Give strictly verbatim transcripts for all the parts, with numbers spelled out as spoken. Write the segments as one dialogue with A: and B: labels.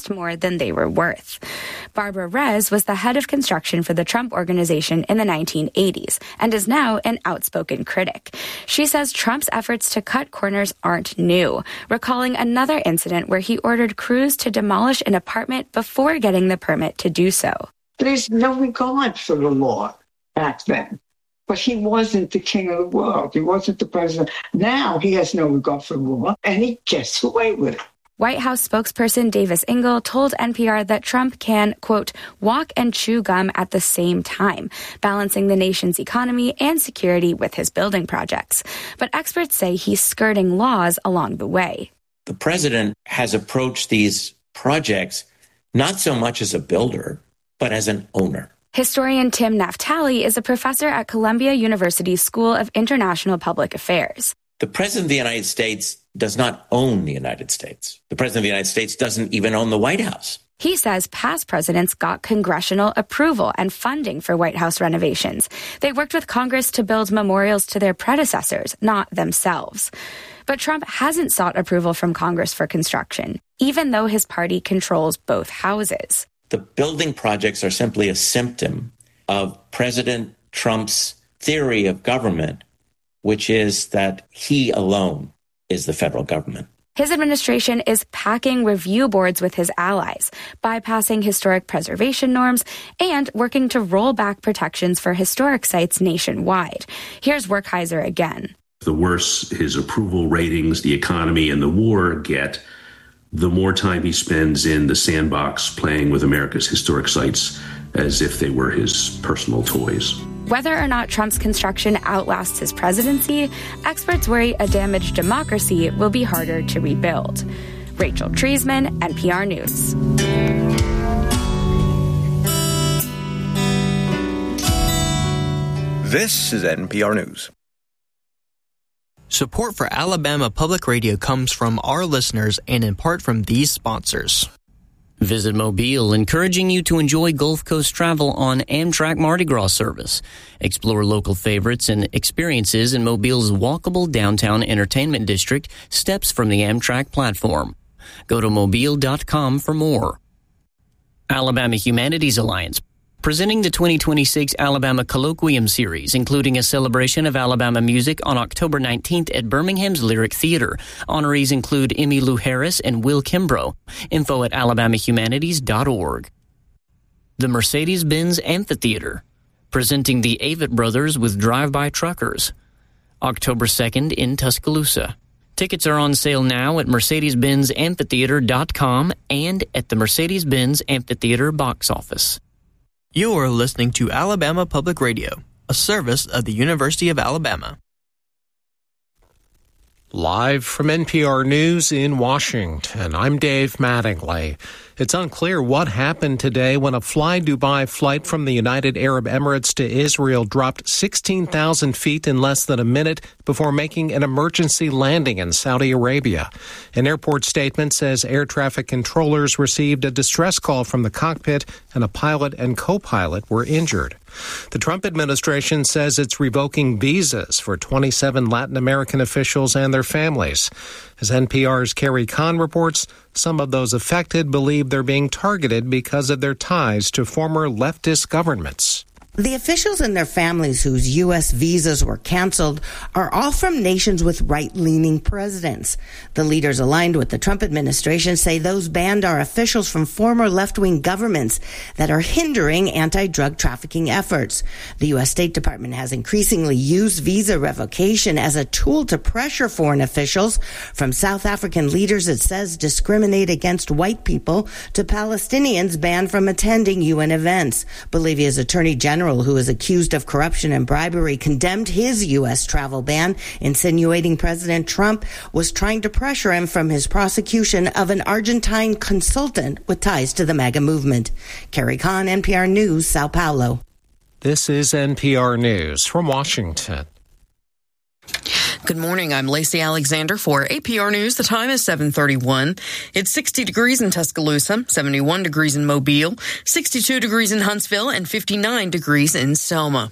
A: cost more than they were worth. Barbara Rez was the head of construction for the Trump Organization in the nineteen eighties and is now an outspoken critic. She says Trump's efforts to cut corners aren't new, recalling another incident where he ordered crews to demolish an apartment before getting the permit to do so.
B: There's no regard for the law back then. But he wasn't the king of the world. He wasn't the president. Now he has no regard for the law, and he gets away with it.
A: White House spokesperson Davis Ingle told N P R that Trump can, quote, walk and chew gum at the same time, balancing the nation's economy and security with his building projects. But experts say he's skirting laws along the way.
C: The president has approached these projects not so much as a builder, but as an owner.
A: Historian Tim Naftali is a professor at Columbia University School of International Public Affairs.
C: The president of the United States does not own the United States. The president of the United States doesn't even own the White House.
A: He says past presidents got congressional approval and funding for White House renovations. They worked with Congress to build memorials to their predecessors, not themselves. But Trump hasn't sought approval from Congress for construction, even though his party controls both houses.
C: The building projects are simply a symptom of President Trump's theory of government, which is that he alone is the federal government.
A: His administration is packing review boards with his allies, bypassing historic preservation norms, and working to roll back protections for historic sites nationwide. Here's Werkheiser again.
D: The worse his approval ratings, the economy, and the war get, the more time he spends in the sandbox playing with America's historic sites as if they were his personal toys.
A: Whether or not Trump's construction outlasts his presidency, experts worry a damaged democracy will be harder to rebuild. Rachel Treisman, N P R News.
E: This is N P R News.
F: Support for Alabama Public Radio comes from our listeners and in part from these sponsors.
G: Visit Mobile, encouraging you to enjoy Gulf Coast travel on Amtrak Mardi Gras service. Explore local favorites and experiences in Mobile's walkable downtown entertainment district, steps from the Amtrak platform. Go to mobile dot com for more. Alabama Humanities Alliance, presenting the twenty twenty-six Alabama Colloquium Series, including a celebration of Alabama music on October nineteenth at Birmingham's Lyric Theater. Honorees include Emmylou Harris and Will Kimbrough. Info at alabama humanities dot org. The Mercedes-Benz Amphitheater, presenting the Avett Brothers with Drive-By Truckers. October second in Tuscaloosa. Tickets are on sale now at mercedes benz amphitheater dot com and at the Mercedes-Benz Amphitheater box office.
F: You are listening to Alabama Public Radio, a service of the University of Alabama.
H: Live from N P R News in Washington, I'm Dave Mattingly. It's unclear what happened today when a Fly Dubai flight from the United Arab Emirates to Israel dropped sixteen thousand feet in less than a minute before making an emergency landing in Saudi Arabia. An airport statement says air traffic controllers received a distress call from the cockpit and a pilot and co-pilot were injured. The Trump administration says it's revoking visas for twenty-seven Latin American officials and their families. As N P R's Carrie Kahn reports, some of those affected believe they're being targeted because of their ties to former leftist governments.
I: The officials and their families whose U S visas were canceled are all from nations with right-leaning presidents. The leaders aligned with the Trump administration say those banned are officials from former left-wing governments that are hindering anti-drug trafficking efforts. The U S State Department has increasingly used visa revocation as a tool to pressure foreign officials, from South African leaders it says discriminate against white people to Palestinians banned from attending U N events. Bolivia's Attorney General, who is accused of corruption and bribery, condemned his U S travel ban, insinuating President Trump was trying to pressure him from his prosecution of an Argentine consultant with ties to the MAGA movement. Carrie Kahn, N P R News, Sao Paulo.
H: This is N P R News from Washington.
J: Good morning. I'm Lacey Alexander for A P R News. The time is seven thirty-one. It's sixty degrees in Tuscaloosa, seventy-one degrees in Mobile, sixty-two degrees in Huntsville, and fifty-nine degrees in Selma.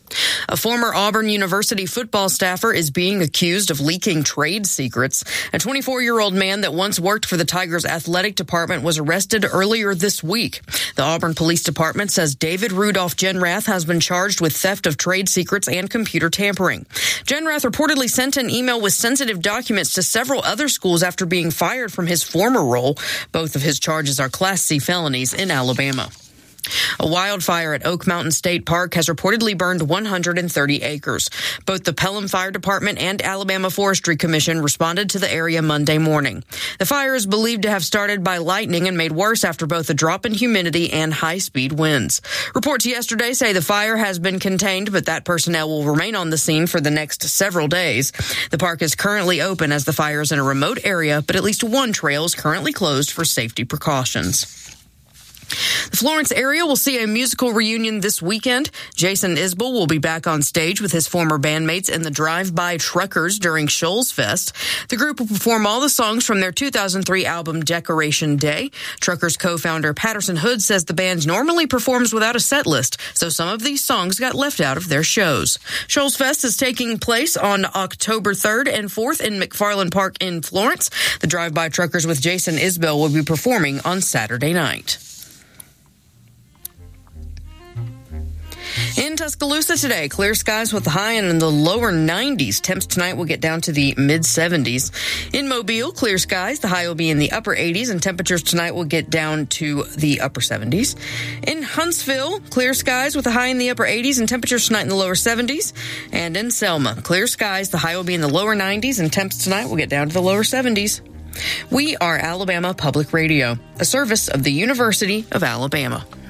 J: A former Auburn University football staffer is being accused of leaking trade secrets. A twenty-four-year-old man that once worked for the Tigers athletic department was arrested earlier this week. The Auburn Police Department says David Rudolph Genrath has been charged with theft of trade secrets and computer tampering. Genrath reportedly sent an email with sensitive documents to several other schools after being fired from his former role. Both of his charges are Class C felonies in Alabama. A wildfire at Oak Mountain State Park has reportedly burned one hundred thirty acres. Both the Pelham Fire Department and Alabama Forestry Commission responded to the area Monday morning. The fire is believed to have started by lightning and made worse after both a drop in humidity and high-speed winds. Reports yesterday say the fire has been contained, but that personnel will remain on the scene for the next several days. The park is currently open as the fire is in a remote area, but at least one trail is currently closed for safety precautions. The Florence area will see a musical reunion this weekend. Jason Isbell will be back on stage with his former bandmates in the Drive-By Truckers during Shoals Fest. The group will perform all the songs from their two thousand three album Decoration Day. Truckers co-founder Patterson Hood says the band normally performs without a set list, so some of these songs got left out of their shows. Shoals Fest is taking place on October third and fourth in McFarland Park in Florence. The Drive-By Truckers with Jason Isbell will be performing on Saturday night. In Tuscaloosa today, clear skies with the high in the lower nineties. Temps tonight will get down to the mid seventies. In Mobile, clear skies. The high will be in the upper eighties, and temperatures tonight will get down to the upper seventies. In Huntsville, clear skies with the high in the upper eighties, and temperatures tonight in the lower seventies. And in Selma, clear skies. The high will be in the lower nineties, and temps tonight will get down to the lower seventies. We are Alabama Public Radio, a service of the University of Alabama.